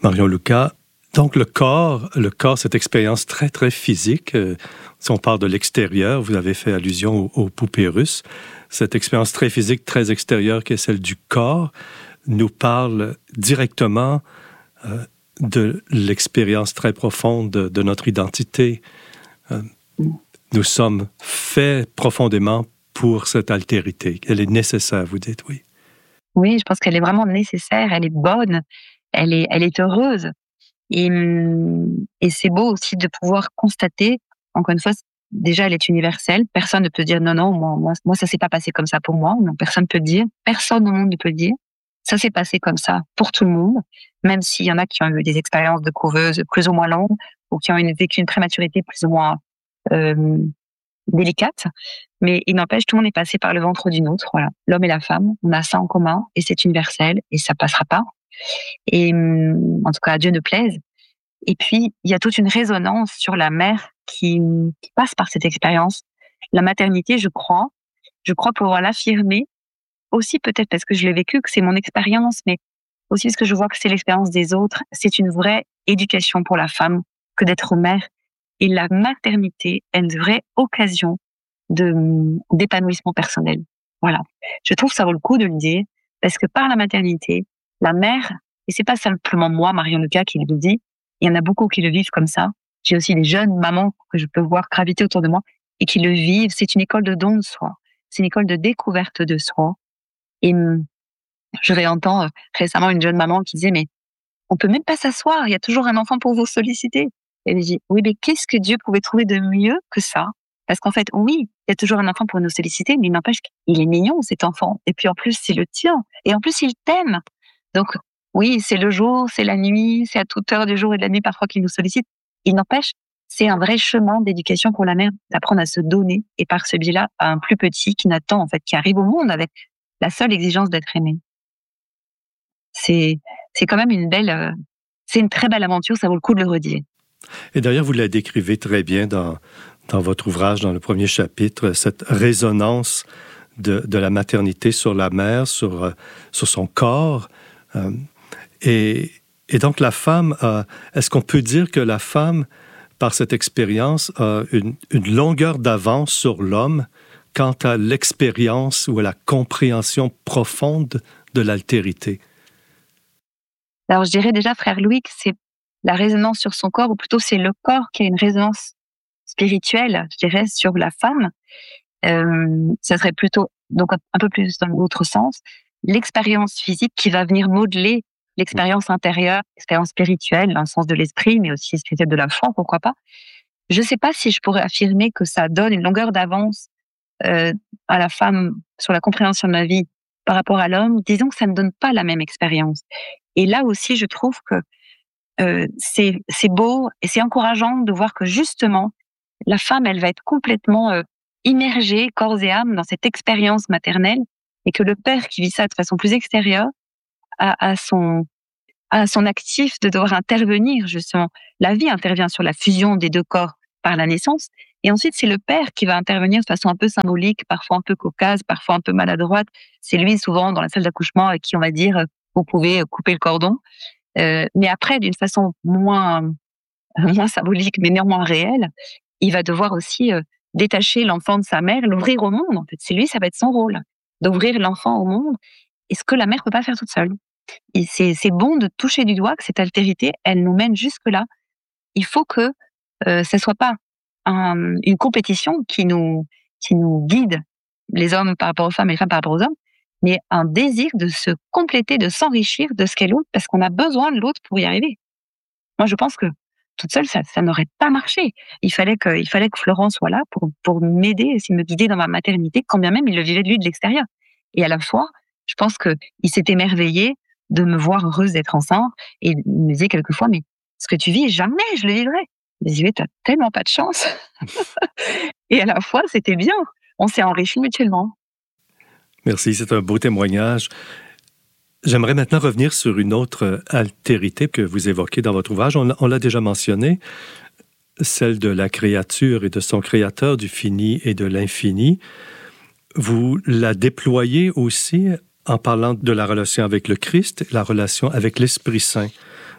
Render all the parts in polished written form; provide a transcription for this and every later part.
Marion Luca, donc le corps, cette expérience très, très physique, si on parle de l'extérieur, vous avez fait allusion aux poupées russes, cette expérience très physique, très extérieure qui est celle du corps, nous parle directement de l'expérience très profonde de notre identité. Nous sommes faits profondément pour cette altérité. Elle est nécessaire, vous dites, oui. Oui, je pense qu'elle est vraiment nécessaire, elle est bonne, elle est heureuse. Et c'est beau aussi de pouvoir constater, encore une fois, déjà elle est universelle, personne ne peut dire non, moi ça s'est pas passé comme ça pour moi, non, personne peut le dire, personne au monde ne peut le dire. Ça s'est passé comme ça pour tout le monde, même s'il y en a qui ont eu des expériences de couveuse plus ou moins longues, ou qui ont vécu une prématurité plus ou moins délicate, mais il n'empêche, tout le monde est passé par le ventre d'une autre, voilà. L'homme et la femme, on a ça en commun, et c'est universel, et ça passera pas. Et en tout cas, à Dieu ne plaise. Et puis, il y a toute une résonance sur la mère qui passe par cette expérience. La maternité, je crois pouvoir l'affirmer, aussi peut-être parce que je l'ai vécu, que c'est mon expérience, mais aussi parce que je vois que c'est l'expérience des autres. C'est une vraie éducation pour la femme que d'être mère. Et la maternité est une vraie occasion d'épanouissement personnel. Voilà. Je trouve que ça vaut le coup de le dire, parce que par la maternité, la mère, et c'est pas simplement moi, Marion Luca, qui le dit, il y en a beaucoup qui le vivent comme ça. J'ai aussi des jeunes mamans que je peux voir graviter autour de moi et qui le vivent. C'est une école de don de soi. C'est une école de découverte de soi. Et je réentends récemment une jeune maman qui disait, mais on peut même pas s'asseoir, il y a toujours un enfant pour vous solliciter. Et elle dit, oui, mais qu'est-ce que Dieu pouvait trouver de mieux que ça? Parce qu'en fait, oui, il y a toujours un enfant pour nous solliciter, mais il n'empêche qu'il est mignon, cet enfant. Et puis en plus, c'est le tien. Et en plus, il t'aime. Donc, oui, c'est le jour, c'est la nuit, c'est à toute heure du jour et de la nuit parfois qu'il nous sollicite. Il n'empêche, c'est un vrai chemin d'éducation pour la mère d'apprendre à se donner et par ce biais-là à un plus petit qui n'attend, en fait, qui arrive au monde avec la seule exigence d'être aimé. C'est quand même c'est une très belle aventure, ça vaut le coup de le redire. Et d'ailleurs, vous la décrivez très bien dans votre ouvrage, dans le premier chapitre, cette résonance de la maternité sur la mère, sur son corps. Et donc, la femme, est-ce qu'on peut dire que la femme, par cette expérience, a une longueur d'avance sur l'homme quant à l'expérience ou à la compréhension profonde de l'altérité? Alors, je dirais déjà, frère Louis, que c'est la résonance sur son corps, ou plutôt c'est le corps qui a une résonance spirituelle, je dirais, sur la femme. Ça serait plutôt, donc un peu plus dans l'autre sens, l'expérience physique qui va venir modeler l'expérience intérieure, l'expérience spirituelle, dans le sens de l'esprit, mais aussi spirituelle de la foi, pourquoi pas. Je ne sais pas si je pourrais affirmer que ça donne une longueur d'avance à la femme sur la compréhension de la vie par rapport à l'homme. Disons que ça ne donne pas la même expérience. Et là aussi, je trouve que c'est beau et c'est encourageant de voir que justement, la femme, elle va être complètement immergée, corps et âme, dans cette expérience maternelle, et que le père qui vit ça de façon plus extérieure a son actif de devoir intervenir, justement. La vie intervient sur la fusion des deux corps par la naissance, et ensuite c'est le père qui va intervenir de façon un peu symbolique, parfois un peu cocasse, parfois un peu maladroite. C'est lui souvent dans la salle d'accouchement à qui on va dire vous pouvez couper le cordon. Mais après, d'une façon moins symbolique, mais néanmoins réelle, il va devoir aussi détacher l'enfant de sa mère, l'ouvrir au monde. En fait, c'est lui, ça va être son rôle, d'ouvrir l'enfant au monde. Et ce que la mère peut pas faire toute seule. Et c'est bon de toucher du doigt que cette altérité, elle nous mène jusque là. Il faut que ça soit pas une compétition qui nous guide, les hommes par rapport aux femmes et les femmes par rapport aux hommes, mais un désir de se compléter, de s'enrichir de ce qu'est l'autre, parce qu'on a besoin de l'autre pour y arriver. Moi, je pense que toute seule, ça n'aurait pas marché. Il fallait que Florent soit là pour m'aider et me guider dans ma maternité, quand bien même il le vivait de lui de l'extérieur. Et à la fois, je pense que il s'est émerveillé de me voir heureuse d'être enceinte, et il me disait quelquefois, mais ce que tu vis, jamais je le vivrai. Je me disais, t'as tellement pas de chance. Et à la fois, c'était bien. On s'est enrichis mutuellement. Merci, c'est un beau témoignage. J'aimerais maintenant revenir sur une autre altérité que vous évoquez dans votre ouvrage. On l'a déjà mentionné, celle de la créature et de son créateur, du fini et de l'infini. Vous la déployez aussi en parlant de la relation avec le Christ, la relation avec l'Esprit Saint.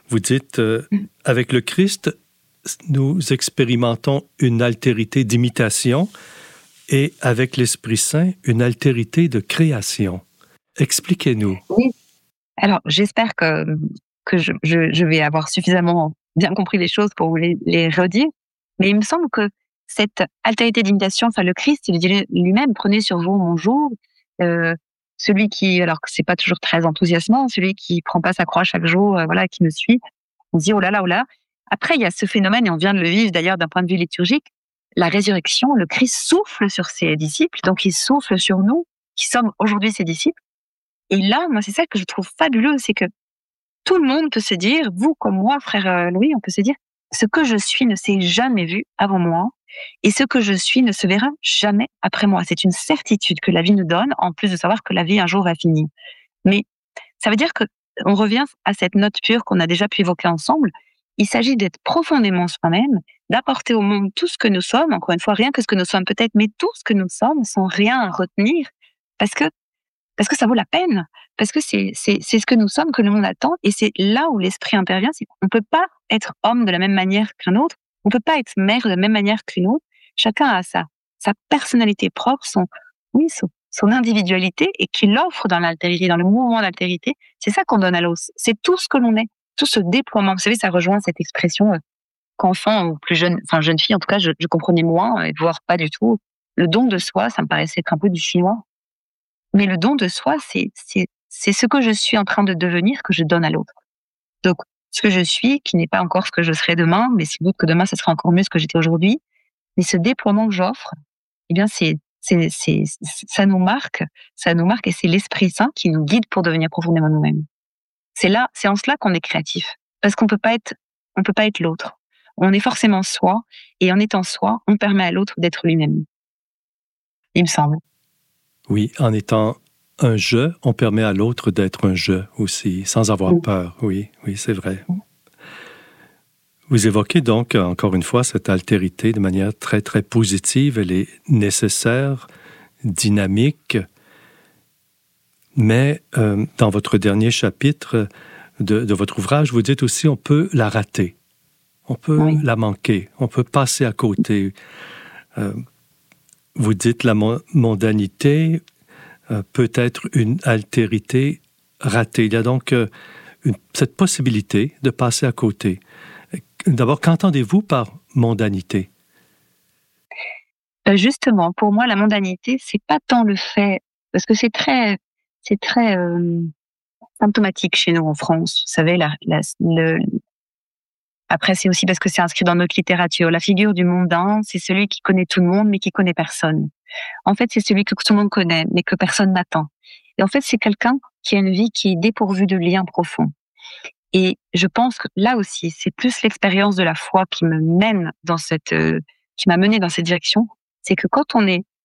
Vous dites, avec le Christ, nous expérimentons une altérité d'imitation et avec l'Esprit Saint, une altérité de création. Expliquez-nous. Oui. Alors, j'espère que je vais avoir suffisamment bien compris les choses pour vous les redire. Mais il me semble que cette altérité d'imitation, enfin, le Christ, il dit lui-même, prenez sur vous mon joug. Celui qui, alors que c'est pas toujours très enthousiasmant, celui qui prend pas sa croix chaque jour, voilà, qui me suit. On se dit, oh là là, oh là. Après, il y a ce phénomène, et on vient de le vivre d'ailleurs d'un point de vue liturgique, la résurrection, le Christ souffle sur ses disciples, donc il souffle sur nous, qui sommes aujourd'hui ses disciples. Et là, moi, c'est ça que je trouve fabuleux, c'est que tout le monde peut se dire, vous comme moi, frère Louis, on peut se dire, ce que je suis ne s'est jamais vu avant moi, et ce que je suis ne se verra jamais après moi. C'est une certitude que la vie nous donne, en plus de savoir que la vie un jour va finir. Mais ça veut dire que on revient à cette note pure qu'on a déjà pu évoquer ensemble. Il s'agit d'être profondément soi-même, d'apporter au monde tout ce que nous sommes, encore une fois, rien que ce que nous sommes peut-être, mais tout ce que nous sommes, sans rien à retenir, parce que ça vaut la peine, parce que c'est ce que nous sommes que le monde attend, et c'est là où l'esprit intervient. C'est qu'on peut pas être homme de la même manière qu'un autre, on peut pas être mère de la même manière qu'une autre. Chacun a sa personnalité propre, son individualité, et qu'il offre dans l'altérité, dans le mouvement d'altérité. C'est ça qu'on donne à l'autre. C'est tout ce que l'on est, tout ce déploiement. Vous savez, ça rejoint cette expression qu'enfant ou plus jeune, enfin jeune fille en tout cas, je comprenais moins, voire pas du tout. Le don de soi, ça me paraissait être un peu du chinois. Mais le don de soi, c'est ce que je suis en train de devenir que je donne à l'autre. Donc, ce que je suis, qui n'est pas encore ce que je serai demain, mais sans doute que demain, ça sera encore mieux ce que j'étais aujourd'hui. Mais ce déploiement que j'offre, eh bien, ça nous marque, et c'est l'Esprit Saint qui nous guide pour devenir profondément nous-mêmes. C'est en cela qu'on est créatif. Parce qu'on peut pas être l'autre. On est forcément soi, et en étant soi, on permet à l'autre d'être lui-même. Il me semble. Oui, en étant un je, on permet à l'autre d'être un je aussi, sans avoir peur. Oui, c'est vrai. Vous évoquez donc, encore une fois, cette altérité de manière très, très positive. Elle est nécessaire, dynamique. Mais dans votre dernier chapitre de votre ouvrage, vous dites aussi on peut la rater. On peut la manquer. On peut passer à côté. Vous dites la mondanité peut être une altérité ratée. Il y a donc cette possibilité de passer à côté. D'abord, qu'entendez-vous par mondanité? Justement, pour moi, la mondanité, c'est pas tant le fait, parce que c'est très symptomatique chez nous en France. Vous savez, après, c'est aussi parce que c'est inscrit dans notre littérature. La figure du mondain, c'est celui qui connaît tout le monde, mais qui connaît personne. En fait, c'est celui que tout le monde connaît, mais que personne n'attend. Et en fait, c'est quelqu'un qui a une vie qui est dépourvue de liens profonds. Et je pense que là aussi, c'est plus l'expérience de la foi qui me mène qui m'a mené dans cette direction. C'est que quand on est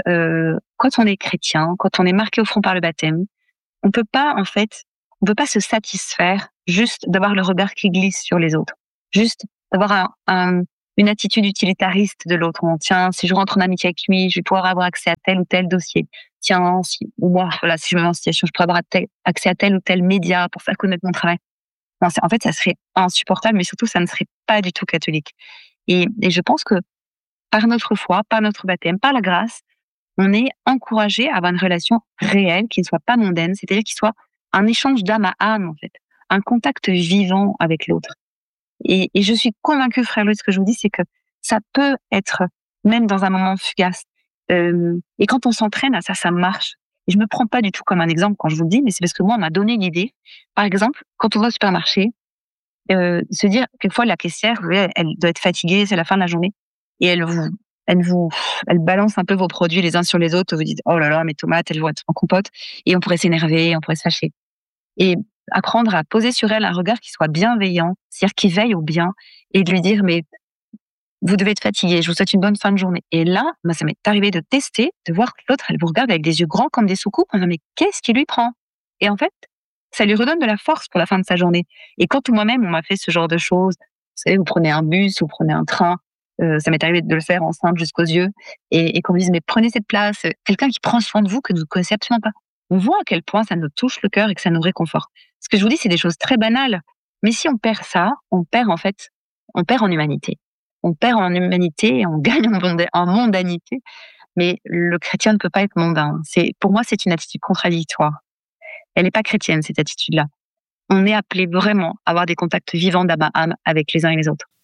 chrétien, quand on est marqué au front par le baptême, on peut pas se satisfaire juste d'avoir le regard qui glisse sur les autres, juste d'avoir une attitude utilitariste de l'autre. Tiens, si je rentre en amitié avec lui, je vais pouvoir avoir accès à tel ou tel dossier. Tiens, si je me mets en situation, je pourrais avoir accès à tel ou tel média pour faire connaître mon travail. Non, en fait, ça serait insupportable, mais surtout, ça ne serait pas du tout catholique. Et je pense que par notre foi, par notre baptême, par la grâce, on est encouragé à avoir une relation réelle, qui ne soit pas mondaine, c'est-à-dire qui soit un échange d'âme à âme, en fait, un contact vivant avec l'autre. Et je suis convaincue, frère Louis, ce que je vous dis, c'est que ça peut être, même dans un moment fugace. Et quand on s'entraîne à ça, ça marche. Et je me prends pas du tout comme un exemple quand je vous le dis, mais c'est parce que moi, on m'a donné l'idée. Par exemple, quand on va au supermarché, se dire, quelquefois, la caissière, elle doit être fatiguée, c'est la fin de la journée, et elle balance un peu vos produits les uns sur les autres. Vous dites, oh là là, mes tomates, elles vont être en compote, et on pourrait s'énerver, on pourrait se fâcher. Et apprendre à poser sur elle un regard qui soit bienveillant, c'est-à-dire qui veille au bien, et de lui dire, mais vous devez être fatigué, je vous souhaite une bonne fin de journée. Et là, ça m'est arrivé de tester, de voir que l'autre, elle vous regarde avec des yeux grands comme des soucoupes, en disant, mais qu'est-ce qui lui prend? Et en fait, ça lui redonne de la force pour la fin de sa journée. Et quand moi-même, on m'a fait ce genre de choses, vous savez, vous prenez un bus, vous prenez un train, ça m'est arrivé de le faire enceinte jusqu'aux yeux, et qu'on me dise, mais prenez cette place, quelqu'un qui prend soin de vous, que vous ne connaissez absolument pas. On voit à quel point ça nous touche le cœur et que ça nous réconforte. Ce que je vous dis, c'est des choses très banales, Mais si on perd ça, on perd en humanité. On perd en humanité et on gagne en mondanité. Mais le chrétien ne peut pas être mondain. Pour moi, c'est une attitude contradictoire. Elle n'est pas chrétienne, cette attitude-là. On est appelé vraiment à avoir des contacts vivants d'âme à âme avec les uns et les autres.